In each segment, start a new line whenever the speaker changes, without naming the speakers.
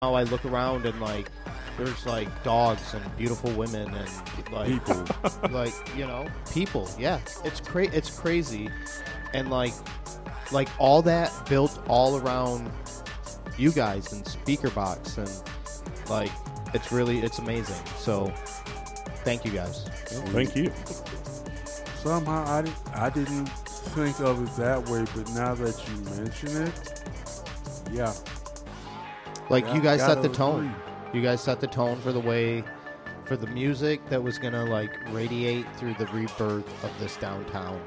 I look around and like there's like dogs and beautiful women and like
People.
like people. Yeah, it's crazy, and like all that built all around you guys and Speaker Box, and like it's amazing. So thank you guys.
Thank you.
Somehow I didn't think of it that way, but now that you mention it, yeah.
Like
Yeah,
you guys set the
gotta
tone.
agree.
You guys set the tone for the music that was gonna like radiate through the rebirth of this downtown.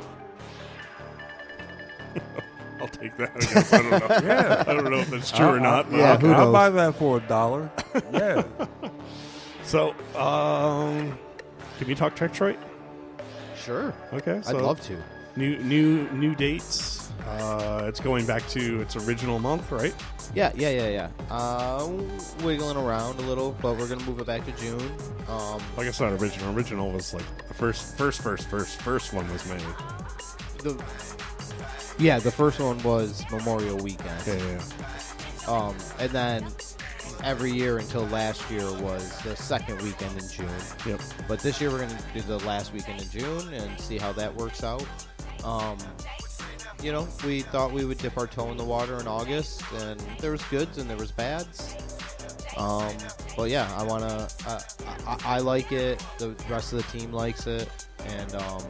I'll take that. I guess. I don't know.
Yeah.
I don't know if that's true or not. But
yeah, who
I'll
knows?
buy that for $1. Yeah.
So, can you talk Detroit?
Sure,
Okay.
I'd
So
love to.
New dates. It's going back to its original month, right?
Yeah. Wiggling around a little, but we're gonna move it back to June.
Like I said, original. Original was like the first one was May.
The first one was Memorial Weekend.
Yeah.
And then every year until last year was the second weekend in June.
Yep.
But this year we're going to do the last weekend in June and see how that works out. We thought we would dip our toe in the water in August, and there was goods and there was bads. But yeah, I like it. The rest of the team likes it, and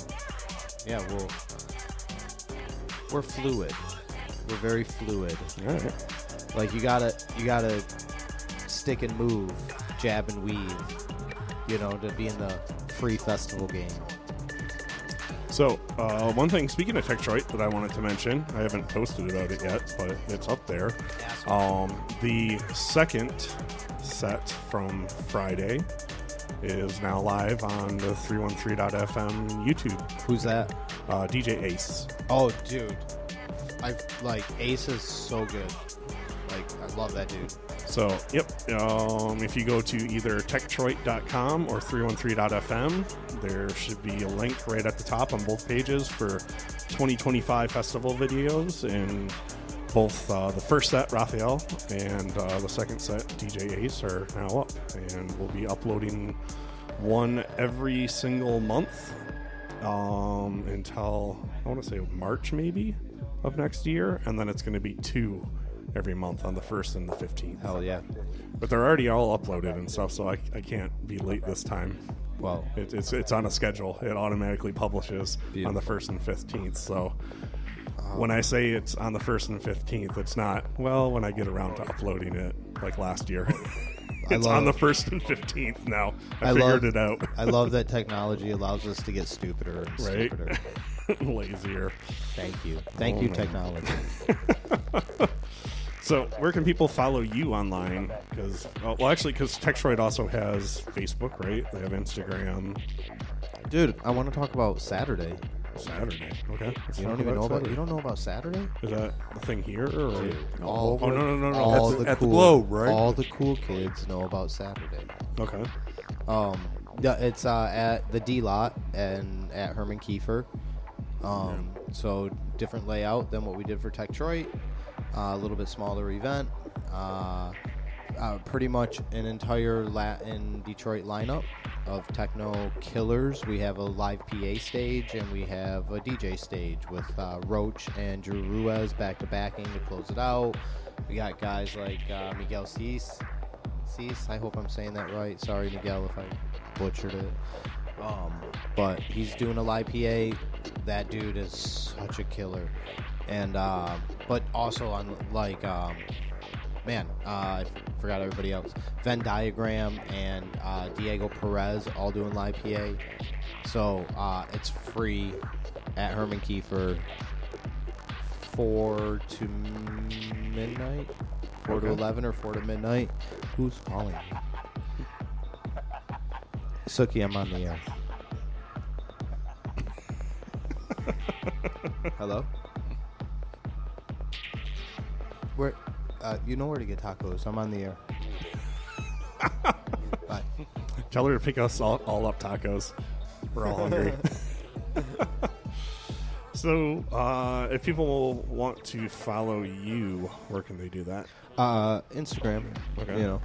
we're fluid. We're very fluid.
All right.
Like you gotta stick and move, jab and weave, to be in the free festival game.
So, one thing, speaking of Detroit, that I wanted to mention, I haven't posted about it yet, but it's up there. The second set from Friday is now live on the 313.fm YouTube.
Who's that?
DJ Ace.
Oh, dude. Ace is so good. I love that dude.
So, yep. If you go to either techtroit.com or 313.fm, there should be a link right at the top on both pages for 2025 festival videos. And both the first set, Raphael, and the second set, DJ Ace, are now up. And we'll be uploading one every single month until, I want to say, March maybe of next year. And then it's going to be 2 every month on the 1st and the 15th.
Hell yeah.
But they're already all uploaded and stuff, so I can't be late this time.
Well,
It's on a schedule. It automatically publishes on the 1st and 15th. So when I say it's on the 1st and 15th, it's not, when I get around to uploading it like last year. It's on the 1st and 15th now. I figured it out.
I love that technology allows us to get stupider and
Right?
stupider.
Lazier.
Thank you. Thank you, technology.
So where can people follow you online? Because Detroit also has Facebook, right? They have Instagram.
Dude, I want to talk about Saturday.
Saturday. Okay. Let's
You
talk
don't even know about
Saturday.
You don't know about Saturday?
Is that a thing here? Or?
All,
Oh, no.
all
At the Globe, right?
All the cool kids know about Saturday.
Okay.
Yeah, it's at the D Lot and at Herman Kiefer. So different layout than what we did for Detroit. A little bit smaller event. Pretty much an entire Latin Detroit lineup of techno killers. We have a live PA stage and we have a DJ stage with Roach and Drew Ruiz back-to-backing to close it out. We got guys like Miguel Cease. I hope I'm saying that right. Sorry, Miguel, if I butchered it. But he's doing a live PA. That dude is such a killer. And but also on I forgot everybody else. Venn Diagram and Diego Perez all doing live PA. So it's free at Herman Kiefer 4 to midnight, 4 to 11 or 4 to midnight. Who's calling me? Suki, I'm on the air. Hello? Where? You know where to get tacos. I'm on the air. Bye.
Tell her to pick us all up tacos. We're all hungry. So, if people want to follow you, where can they do that?
Instagram.
Okay.
You know,